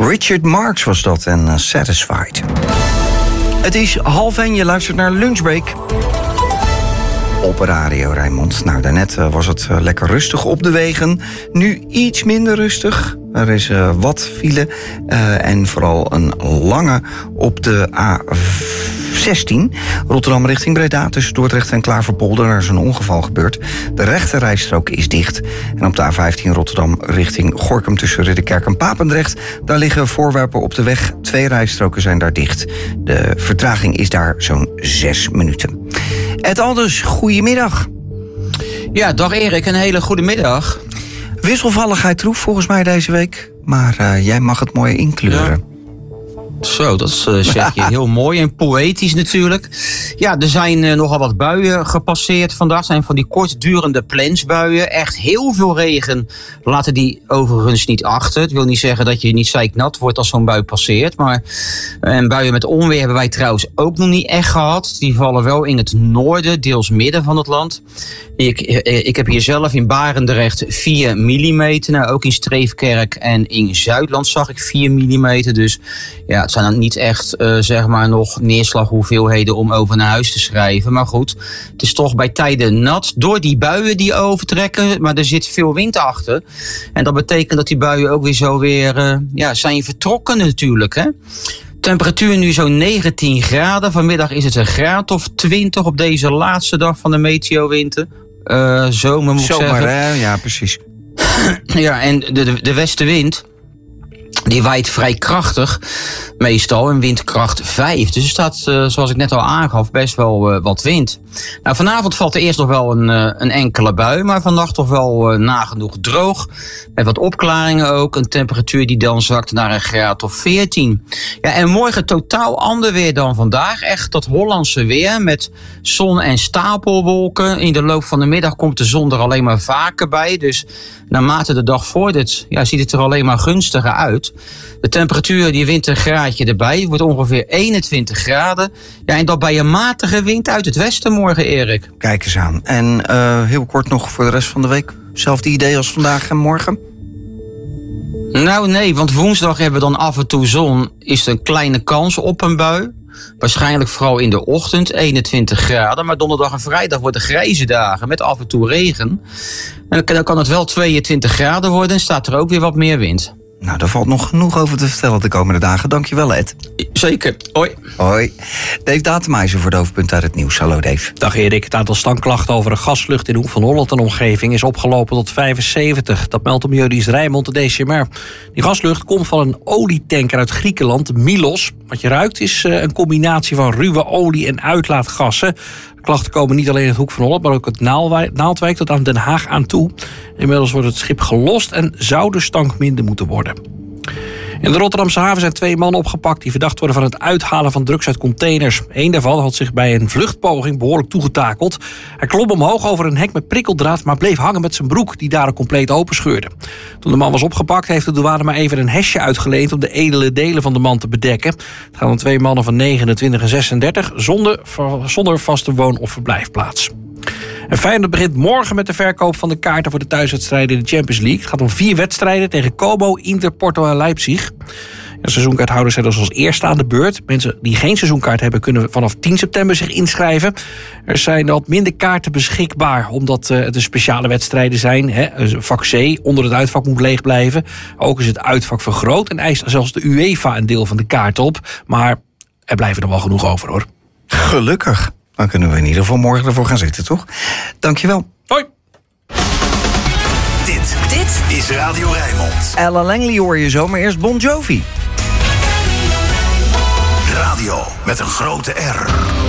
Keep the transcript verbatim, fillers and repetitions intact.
Richard Marx was dat en uh, Satisfied. Het is half één, je luistert naar Lunchbreak. Op Radio Rijnmond. Nou, daarnet uh, was het uh, lekker rustig op de wegen. Nu iets minder rustig. Er is uh, wat file uh, en vooral een lange op de A zestien. Rotterdam richting Breda, tussen Dordrecht en Klaverpolder. Er is een ongeval gebeurd. De rechte rijstrook is dicht. En op de A vijftien Rotterdam richting Gorinchem tussen Ridderkerk en Papendrecht. Daar liggen voorwerpen op de weg. Twee rijstroken zijn daar dicht. De vertraging is daar zo'n zes minuten. Ed Alders, goedemiddag. Ja, dag Erik, een hele goede middag. Wisselvalligheid troef volgens mij deze week. Maar uh, jij mag het mooi inkleuren. Ja. Zo, dat is, uh, zeg je heel mooi en poëtisch natuurlijk. Ja, er zijn uh, nogal wat buien gepasseerd vandaag. Zijn van die kortdurende plensbuien. Echt heel veel regen laten die overigens niet achter. Het wil niet zeggen dat je niet zeiknat wordt als zo'n bui passeert. Maar uh, en buien met onweer hebben wij trouwens ook nog niet echt gehad. Die vallen wel in het noorden, deels midden van het land. Ik, ik heb hier zelf in Barendrecht vier millimeter. Nou, ook in Streefkerk en in Zuidland zag ik vier millimeter. Dus ja, het zijn dan niet echt uh, zeg maar nog neerslaghoeveelheden om over naar huis te schrijven. Maar goed, het is toch bij tijden nat door die buien die overtrekken. Maar er zit veel wind achter. En dat betekent dat die buien ook weer zo weer uh, ja, zijn vertrokken natuurlijk, hè. Temperatuur nu zo'n negentien graden. Vanmiddag is het een graad of twintig op deze laatste dag van de meteowinter. Uh, zomer moet ik Zomer, zeggen. Hè? Ja, precies. Ja, en de, de, de westenwind, die waait vrij krachtig, meestal, in windkracht vijf. Dus er staat, uh, zoals ik net al aangaf, best wel uh, wat wind. Nou, vanavond valt er eerst nog wel een, uh, een enkele bui, maar vannacht toch wel uh, nagenoeg droog. Met wat opklaringen ook, een temperatuur die dan zakt naar een graad of veertien. Ja, en morgen totaal ander weer dan vandaag. Echt dat Hollandse weer met zon en stapelwolken. In de loop van de middag komt de zon er alleen maar vaker bij. Dus naarmate de dag vordert, ja, ziet het er alleen maar gunstiger uit. De temperatuur die wint een graadje erbij. Wordt ongeveer eenentwintig graden. Ja, en dat bij een matige wind uit het westen morgen, Erik. Kijk eens aan. En uh, heel kort nog voor de rest van de week. Zelfde idee als vandaag en morgen? Nou nee, want woensdag hebben we dan af en toe zon. Is er een kleine kans op een bui. Waarschijnlijk vooral in de ochtend, eenentwintig graden. Maar donderdag en vrijdag worden grijze dagen met af en toe regen. En dan kan het wel tweeëntwintig graden worden en staat er ook weer wat meer wind. Nou, daar valt nog genoeg over te vertellen de komende dagen. Dankjewel, Ed. Zeker. Hoi. Hoi. Dave Datemeijer voor de hoofdpunten uit het nieuws. Hallo, Dave. Dag Erik. Het aantal stankklachten over een gaslucht in Hoek van Holland en omgeving is opgelopen tot vijfenzeventig. Dat meldt Milieudienst Rijnmond de D C M R. Die gaslucht komt van een olietanker uit Griekenland, Milos. Wat je ruikt is een combinatie van ruwe olie en uitlaatgassen. De klachten komen niet alleen in het Hoek van Holland, maar ook het Naaldwijk tot aan Den Haag aan toe. Inmiddels wordt het schip gelost en zou de stank minder moeten worden. In de Rotterdamse haven zijn twee mannen opgepakt die verdacht worden van het uithalen van drugs uit containers. Eén daarvan had zich bij een vluchtpoging behoorlijk toegetakeld. Hij klom omhoog over een hek met prikkeldraad, maar bleef hangen met zijn broek, die daar compleet openscheurde. Toen de man was opgepakt, heeft de douane maar even een hesje uitgeleend om de edele delen van de man te bedekken. Het gaat om twee mannen van negenentwintig en zesendertig zonder, zonder vaste woon- of verblijfplaats. En Feyenoord begint morgen met de verkoop van de kaarten voor de thuiswedstrijden in de Champions League. Het gaat om vier wedstrijden tegen Como, Inter, Porto en Leipzig. De seizoenkaarthouders zijn dus als eerste aan de beurt. Mensen die geen seizoenkaart hebben kunnen vanaf tien september zich inschrijven. Er zijn wat minder kaarten beschikbaar, omdat uh, het een speciale wedstrijden zijn. Hè. Vak C onder het uitvak moet leeg blijven. Ook is het uitvak vergroot en eist zelfs de UEFA een deel van de kaart op. Maar er blijven er wel genoeg over, hoor. Gelukkig. Dan kunnen we in ieder geval morgen ervoor gaan zitten, toch? Dankjewel. Hoi. Dit, dit is Radio Rijnmond. Ella Langley hoor je zo, maar eerst Bon Jovi. Radio met een grote R.